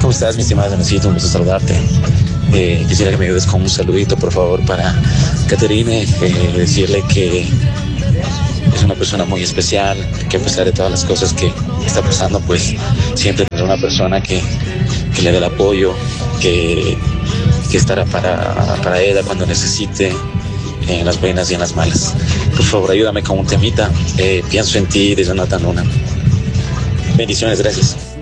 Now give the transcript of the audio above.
¿Cómo estás, mi estimada Nanecita? Un gusto saludarte. Quisiera que me ayudes con un saludito, por favor, para Caterine. Decirle que es una persona muy especial, que a pesar de todas las cosas que está pasando, pues siempre tendrá una persona que le dé el apoyo, que estará para ella cuando necesite, en las buenas y en las malas. Por favor, ayúdame con un temita. Pienso en ti de Jonathan Luna. Bendiciones, gracias.